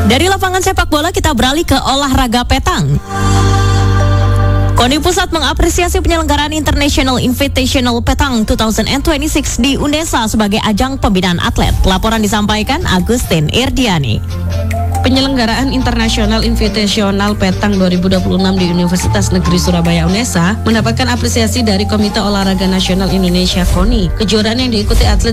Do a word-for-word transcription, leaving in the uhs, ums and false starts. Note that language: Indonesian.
Dari lapangan sepak bola kita beralih ke olahraga petang. KONI Pusat mengapresiasi penyelenggaraan International Invitational Petang dua ribu dua puluh enam di UNESA sebagai ajang pembinaan atlet. Laporan disampaikan Agustin Irdiani. Penyelenggaraan International Invitational Petang dua ribu dua puluh enam di Universitas Negeri Surabaya UNESA mendapatkan apresiasi dari Komite Olahraga Nasional Indonesia KONI. Kejuaraan yang diikuti atlet